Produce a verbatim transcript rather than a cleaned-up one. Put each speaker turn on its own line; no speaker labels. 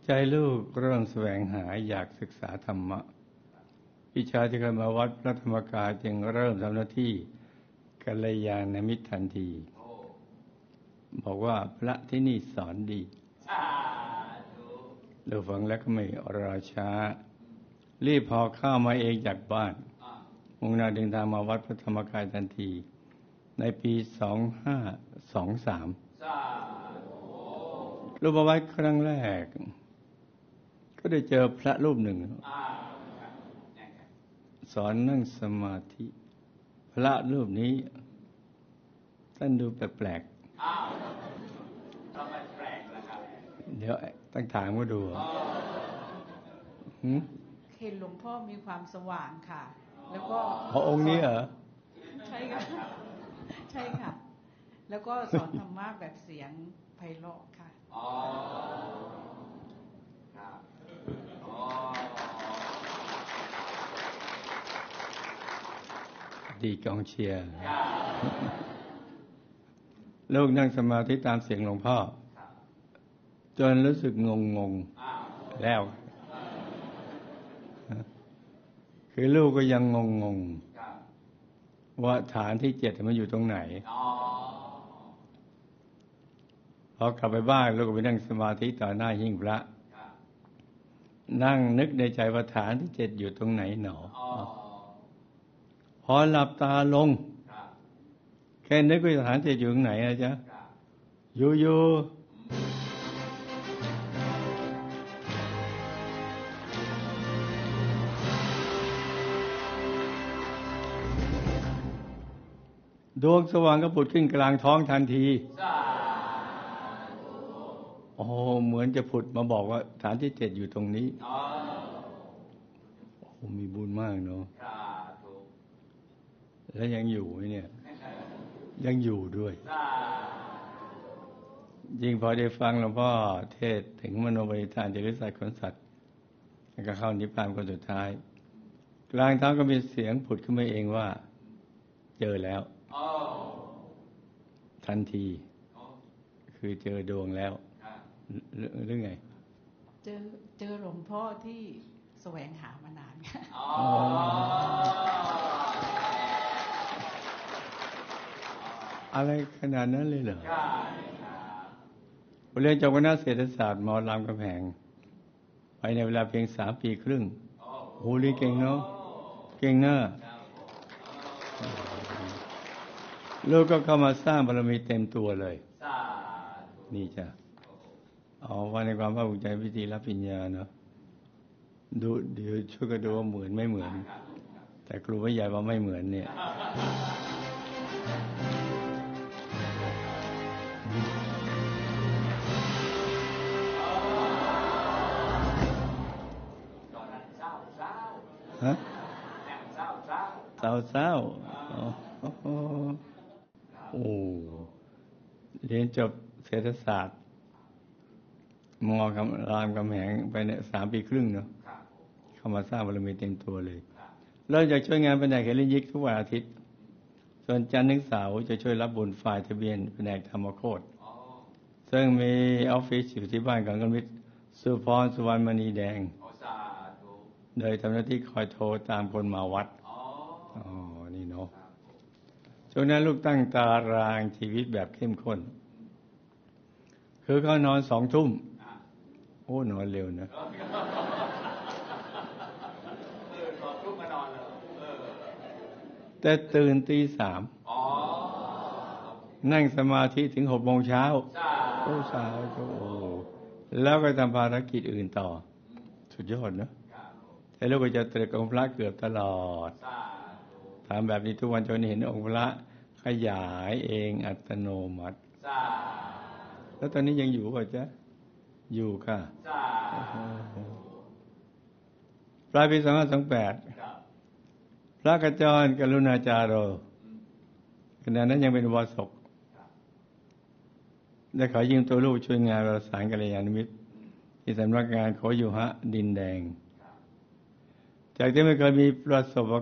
ใจลูกเริ่มแสวงหาอยากศึกษาธรรมะวิชาที่เคยมาวัดพระธรรมกายจึงเริ่มทำหน้าที่กัลยาณมิตรทันทีบอกว่าพระที่นี่สอนดีเราฟังแล้วก็ไม่รอช้ารีบพอข้าวมาเองจากบ้านมุ่งหน้าเดินทางมาวัดพระธรรมกายทันทีในปีสองห้าสองสามรูปวัดครั้งแรกก็ได้เจอพระรูปหนึ่งสอนนั่งสมาธิพระรูปนี้ท่านดูแปลกๆเดี๋ยวตั้งถามก็ดู
เห็นหลวงพ่อมีความสว่างค่ะแล้วก็
พระองค์นี้เหรอ
ใช่ค่ะใช่ค่ะแล้วก็สอนธรรมะแบบเสียงไพเราะค่ะอ๋อครับอ๋อ
ดีกองเชียร์ลูกนั่งสมาธิตามเสียงหลวงพ่อจนรู้สึกงงงแล้วคือลูกก็ยังงงงว่าฐานที่เจ็ดมันอยู่ตรงไหนพอกลับไปบ้านลูกก็ไปนั่งสมาธิต่อหน้าหิ้งพระนั่งนึกในใจว่าฐานที่เจ็ดอยู่ตรงไหนหนอพอหลับตาลงแค่นึกว่าฐานเจ็ดอยู่ตรงไหนนะจ๊ะอยู่อยู่ดวงสว่างก็ผุดขึ้นกลางท้องทันทีโอ้เหมือนจะผุดมาบอกว่าฐานที่เจ็ดอยู่ตรงนี้โอ้มีบุญมากเนาะแล้วยังอยู่ไหมเนี่ยยังอยู่ด้วยยิ่งพอได้ฟังหลวงพ่อเทศถึงมโนบริธานจริยสัจขนสัตว์แล้วก็เข้านิพพานคนสุดท้ายกลางท้องก็มีเสียงผุดขึ้นมาเองว่าเจอแล้วทันทีคือเจอดวงแล้วหรือไง
เจอเจอหลวงพ่อที่แสวงหามานานค่ะ
อะไรขนาดนั้นเลยเหรอเรียนจบคณะเศรษฐศาสตร์มอรามกำแพงไปในเวลาเพียงสามปีครึ่งโหเรียนเก่งเนาะเก่งเนอะลูกก็เข้ามาสร้างบารมีเต็มตัวเลยนี่จ้ะเอาว่าในความภาคภูมิใจพิธีรับปริญญาเนาะดูเดี๋ยวช่วยกันดูว่าเหมือนไม่เหมือนแต่ครูวิทยาว่าไม่เหมือนเนี่ยฮะเศร้าเศร้าโอ้เรียนจบเศรษฐศาสตร์มอรามคำแหงไปเนี่ยสามปีครึ่งเนาะเข้ามาสร้างบารมีเต็มตัวเลยเราจะช่วยงานแผนกเฮลิยิกทุกวันอาทิตย์ส่วนจันทร์ถึงเสาร์จะช่วยรับบุญฝ่ายทะเบียนแผนกธรรมโคตรซึ่งมีออฟฟิศอยู่ที่บ้านของคุณมิตรสุพรสุวรรณมณีแดงโดยทำหน้าที่คอยโทรตามคนมาวัดอ๋อนี่เนาะช่วงนั้นลูกตั้งตารางชีวิตแบบเข้มข้นคือเขานอนสองทุ่มโอ้นอนเร็วนะแต่ตื่นตีสามนั่งสมาธิถึงหกโมงเช้าโอ้สาวโอ้แล้วก็ทำภารกิจอื่นต่อสุดยอดนะแต่ลูกก็จะตรึกองค์พระเกือบตลอดทำแบบนี้ทุกวันจนเห็นองค์พระขยายเองอัตโนมัติแล้วตอนนี้ยังอยู่ป่ะจ๊ะอยู่ค่ะปลายปีสองพันสิบแปดพระกจรกรุณาจารโรขณะนั้นยังเป็นอุบาสกได้ขอยืมตัวลูกช่วยงานประสานกัลยาณมิตรที่สำนักงานโคยุหะดินแดงจากที่ไม่เคยมีประสบ